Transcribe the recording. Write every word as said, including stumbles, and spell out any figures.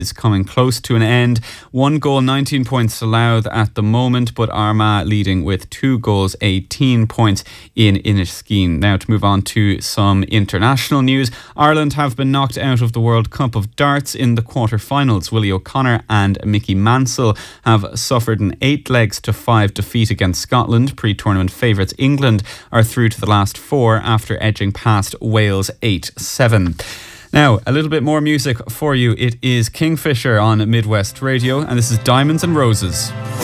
is coming close to an end. One goal, nineteen points to Louth at the moment, but Armagh leading with two goals, eighteen points in Inniskeen. Now to move on to some international news. Ireland have been knocked out of the World Cup of Darts in the quarter-finals. Willie O'Connor and Mickey Mansell have suffered an eight legs to five defeat against Scotland. Pre-tournament favourites England are through to the last four after edging past Wales eight seven. Now, a little bit more music for you. It is Kingfisher on Midwest Radio, and this is Diamonds and Roses.